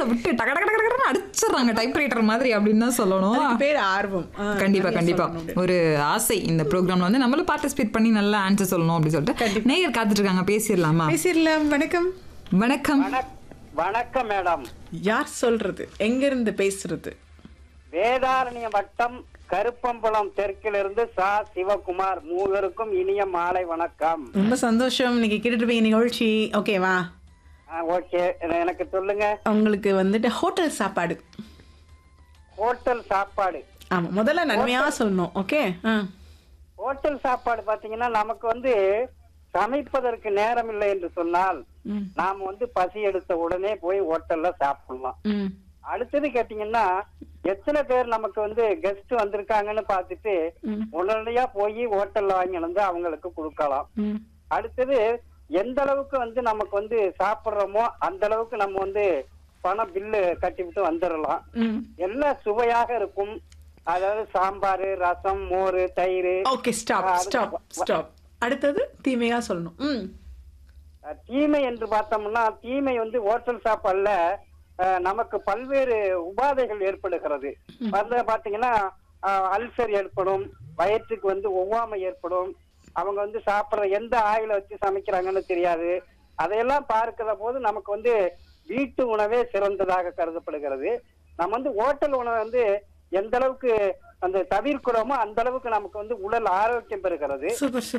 விட்டு டக டக டக டகன்னு அடிச்சிடுறாங்க டைப்ரைட்டர் மாதிரி அப்படின்னு தான் சொல்லணும். அதுக்கு பேர் ஆர்வம். கண்டிப்பா கண்டிப்பா ஒரு ஆசை இந்த ப்ரோக்ராம்ல வந்து நம்மளும் பார்ட்டிசிபேட் பண்ணி நல்லா ஆன்சர் சொல்லணும் அப்படின்னு சொல்லிட்டு நேயர் காத்துட்டு இருக்காங்க. பேசிடலாமா? பேசிடலாம். வணக்கம். வணக்கம். வணக்கம் மேடம். யார் சொல்றது? எங்க இருந்து பேசுறது? வேதாரண்யம் வட்டம் கருப்பம்பலம் தெற்கிலிருந்து சா சிவகுமார். மூவருக்கும் இனிய மாலை வணக்கம். ரொம்ப சந்தோஷம். இன்னைக்கு கேட்டுட்டு இருப்பீங்க நிகழ்ச்சி. ஓகேவா? ஓகே, எனக்கு சொல்லுங்க. உங்களுக்கு வந்துட்டு ஹோட்டல் சாப்பாடு. ஹோட்டல் சாப்பாடு. ஆமா, முதல்ல நன்மையா சொல்லணும். ஓகே. ஹோட்டல் சாப்பாடு பாத்தீங்கன்னா நமக்கு வந்து சமைப்பதற்கு நேரம் இல்லை என்று சொன்னால் நாம வந்து பசி எடுத்த உடனே போய் ஹோட்டல்ல சாப்பிடலாம். அடுத்தது கேட்டீங்கன்னா எத்தனை பேர் நமக்கு வந்து கெஸ்ட் வந்திருக்காங்கன்னு பாத்துட்டு உடனடியா போய் ஹோட்டல்ல வாங்கி வந்து அவங்களுக்கு கொடுக்கலாம். அடுத்தது எந்த அளவுக்கு வந்து நமக்கு வந்து சாப்பிடுறோமோ அந்த அளவுக்கு நம்ம வந்து பணம் பில்லு கட்டிவிட்டு வந்துடலாம். எல்லாம் சுவையாக இருக்கும். அதாவது சாம்பார், ரசம், மோர், தயிர். Okay, stop stop stop. அடுத்தது தீமையா சொல்லணும். தீமை என்று பார்த்தோம்னா தீமை வந்து ஹோட்டல் சாப்பாடுல நமக்கு பல்வேறு உபாதைகள் ஏற்படுகிறது. பாத்தீங்கன்னா அல்சர் ஏற்படும், வயிற்றுக்கு வந்து ஒவ்வாமை ஏற்படும். அவங்க வந்து சாப்பிடுற எந்த ஆயில வச்சு சமைக்கிறாங்கன்னு தெரியாது. அதையெல்லாம் பார்க்கிற போது நமக்கு வந்து வீட்டு உணவே சிறந்ததாக கருதப்படுகிறது. நம்ம வந்து ஹோட்டல் உணவை வந்து எந்த அளவுக்கு அந்த தவிர்க்கிறோமோ அந்த அளவுக்கு நமக்கு வந்து உடல் ஆரோக்கியம் பெறுகிறது.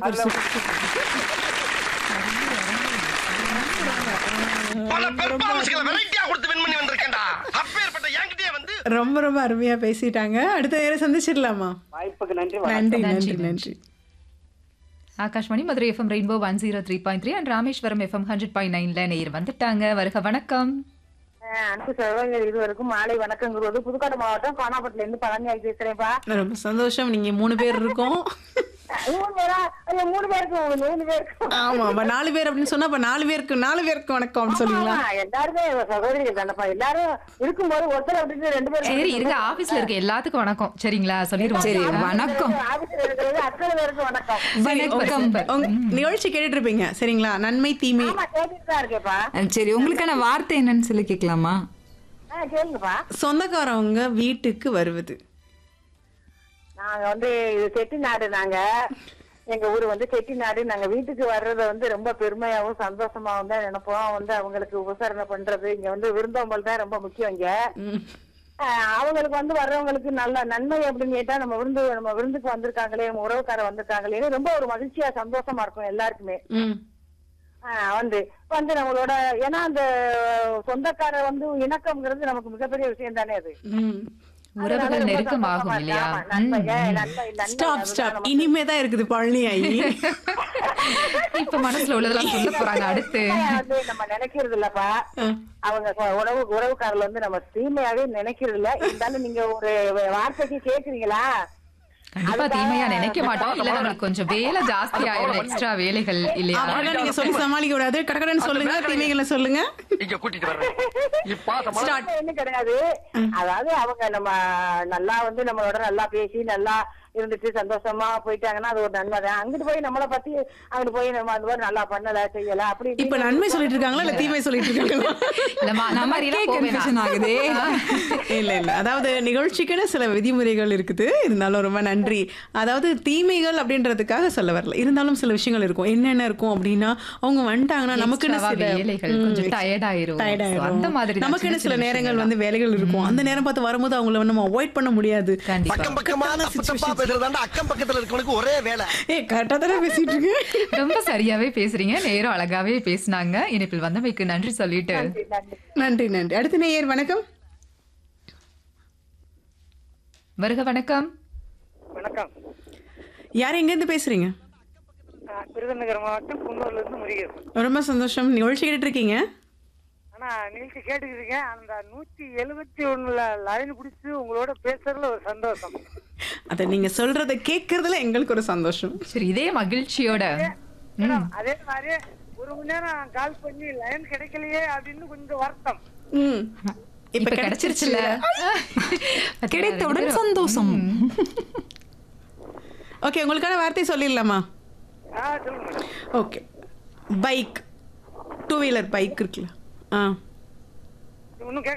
ரொம்ப ரொம்ப அருமையா பேசிட்டாங்க. அடுத்த நேரம் சந்திச்சிடலாமா? வாய்ப்புக்கு நன்றி. நன்றி நன்றி நன்றி. Akashvani Madurai FM rainbow 103.3 and Rameswaram FM 100.9ல நேயர் வந்துட்டாங்க. வருக வணக்கம். அன்பு சகோதரர்கள் இருவருக்கும் மாலை வணக்கங்கிறது. புதுக்கோட்டை மாவட்டம் கோனாப்பட்டில இருந்து பழனியாகி பேசுறேன்ப்பா. ரொம்ப சந்தோஷம். நீங்க 3 பேர் இருக்கோம். 3 பேருக்கு ஆமா, 4 பேர் அப்படின்னு சொன்னா அப்ப 4 பேருக்கு வணக்கம் சொல்லுங்களா? எல்லாருமே சகோதரிகள் தானப்பா. எல்லாரும் இருக்கும்போது ஒருத்தர் அப்படின்னு 2 பேரும் சரி இருங்க, ஆபீஸ்ல இருக்க எல்லாத்துக்கும் வணக்கம். சரிங்களா? சொல்லிடுவோம். சரி வணக்கம். ஆபீஸ்ல இருக்கிறது அத்தனை பேருக்கு வணக்கம். நிகழ்ச்சி கேட்டுட்டு இருப்பீங்க சரிங்களா? நன்மை தீமை. ஆமா, கேட்டுட்டு தான் இருக்கேப்பா. சரி, உங்களுக்கான வார்த்தை என்னன்னு சொல்லி கேட்கலாமா? கேளுங்கப்பா. சொந்தக்காரவங்க வீட்டுக்கு வருவது. நாங்க வந்து இது செட்டிநாடு. எங்க ஊரு வந்து செட்டிநாடு. நாங்க வீட்டுக்கு வர்றத வந்து ரொம்ப பெருமையாவும் சந்தோஷமாவும் தான் நினைப்போம். வந்து அவங்களுக்கு உபசரணை பண்றது, இங்க வந்து விருந்தோம்பல் தான் ரொம்ப முக்கியம். இங்க அவங்களுக்கு வந்து வர்றவங்களுக்கு நல்ல நன்மை அப்படின்னு கேட்டா நம்ம விருந்துக்கு வந்திருக்காங்களே, உறவுக்கார வந்திருக்காங்களே, ரொம்ப ஒரு மகிழ்ச்சியா சந்தோஷமா இருக்கும் எல்லாருக்குமே. வந்து நம்மளோட ஏன்னா அந்த சொந்தக்கார வந்து இணக்கம்ங்கிறது நமக்கு மிகப்பெரிய விஷயம் தானே. அது உறவுகள் நெருக்கமாகும் இல்லையா? இனிமேதான் இருக்குது பழனி ஆகி. இப்ப மனசுல உள்ளதெல்லாம் சொல்ல போறாங்க. அடுத்து நம்ம நினைக்கிறது இல்லப்பா. அவங்க உறவுக்காரர்கள் வந்து நம்ம தீமையாவே நினைக்கிறது இல்ல. இருந்தாலும் நீங்க ஒரு வார்த்தைக்கு கேக்குறீங்களா? கண்டிப்பா தீமையா நினைக்க மாட்டோம். இல்ல நம்மளுக்கு கொஞ்சம் வேலை ஜாஸ்தி ஆயிடும், எக்ஸ்ட்ரா வேலைகள் இல்லையா? நீங்க சொல்லி சமாளிக்க கூடாது. கடகடன்னு சொல்லுங்க, தீமைகளை சொல்லுங்க. என்ன கிடையாது. அதாவது அவங்க நம்ம நல்லா வந்து நம்மளோட நல்லா பேசி நல்லா இருந்துட்டு சந்தோஷமா போயிட்டாங்கன்னா அது ஒரு நன்மை தான். அங்கிட்டு போய் நம்மளை பத்தி அங்கிட்டு போய் நம்ம அந்த மாதிரி நல்லா பண்ணல செய்யல அப்படி இப்ப நன்மை சொல்லிட்டு இருக்காங்களா இல்ல தீமை சொல்லிட்டு இருக்காங்களா? இல்ல இல்ல, அதாவது நிகழ்ச்சிக்குன்னு சில விதிமுறைகள் இருக்குது. இருந்தாலும் ரொம்ப நன்றி. அதாவது தீமைகள் அப்படின்றதுக்காக சொல்ல வரல. இருந்தாலும் சில விஷயங்கள் இருக்கும். என்னென்ன இருக்கும் அப்படின்னா அவங்க வந்துட்டாங்கன்னா நமக்குன்னு சில வேலைகள் கொஞ்சம் டயர்ட் ஆயிரும். அந்த மாதிரி நமக்குன்னு சில நேரங்கள் வந்து வேலைகள் இருக்கும். அந்த நேரம் பார்த்து வரும்போது அவங்கள நம்ம அவாய்ட் பண்ண முடியாது. அக்கம் பக்கத்துல இருக்கவனுக்கு ஒரே வேலை. கரெக்டா தானே பேசிட்டு இருக்கு. ரொம்ப சரியாவே பேசுறீங்க. நேரம் அழகாவே பேசினாங்க. இனிப்பில் வந்தமைக்கு நன்றி சொல்லிட்டு நன்றி நன்றி. அடுத்த நேயர் வணக்கம். வருக வணக்கம். வணக்கம். யார் எங்க இருந்து பேசுறீங்க? விருதுநகர் மாவட்டம் குன்னூர்ல இருந்து முருகேசன். ரொம்ப சந்தோஷம். நிகழ்ச்சி கேட்டுட்டு இருக்கீங்க? ஆனா நிகழ்ச்சி கேட்டுக்கிறீங்க. அந்த 171 லைன் குடிச்சு உங்களோட பேசுறதுல ஒரு சந்தோஷம். அத நீங்க சொல்றத கேக்குறதுல எங்களுக்கு ஒரு சந்தோஷம். சரி, இதே மகிழ்ச்சியோட அதே மாதிரி ஒரு மணி நேரம் கால் பண்ணி லைன் கிடைக்கலையே அப்படின்னு கொஞ்சம் வருத்தம். இப்ப கிடைச்சிருச்சுல, கிடைத்தவுடன் சந்தோஷம். ஓகே, உங்களுக்கான வார்த்தை சொல்லிடலாமா? சொல்லுங்க. ஓகே, பைக், 2 வீலர் பைக் இருக்குல்ல. இன்னும்